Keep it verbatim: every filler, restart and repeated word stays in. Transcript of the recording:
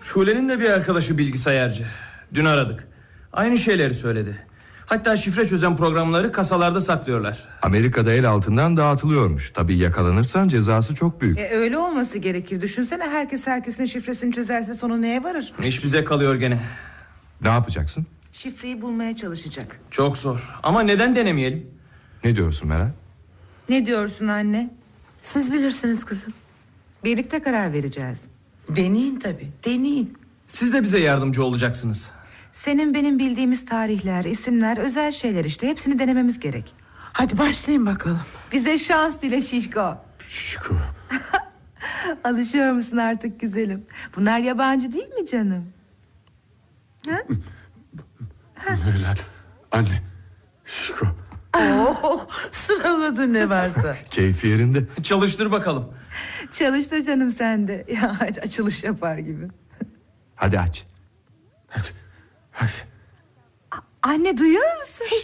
Şule'nin de bir arkadaşı bilgisayarcı. Dün aradık. Aynı şeyleri söyledi. Hatta şifre çözen programları kasalarda saklıyorlar. Amerika'da el altından dağıtılıyormuş. Tabii yakalanırsan cezası çok büyük. E, öyle olması gerekir. Düşünsene, herkes herkesin şifresini çözerse sonu neye varır? İş bize kalıyor gene. Ne yapacaksın? Şifreyi bulmaya çalışacak. Çok zor. Ama neden denemeyelim? Ne diyorsun Meral? Ne diyorsun anne? Siz bilirsiniz kızım. Birlikte karar vereceğiz. Deneyin tabii, deneyin. Siz de bize yardımcı olacaksınız. Senin benim bildiğimiz tarihler, isimler, özel şeyler işte. Hepsini denememiz gerek. Hadi başlayın bakalım. Bize şans dile Şişko. Şişko. Alışıyor musun artık güzelim? Bunlar yabancı değil mi canım? Ha? Meral. Anne. Şişko. Oo, sıraladı ne varsa. Keyfi yerinde. Çalıştır bakalım. Çalıştır canım sen de. Ya açılış yapar gibi. Hadi aç. Hadi. Hadi. Anne, duyuyor musun?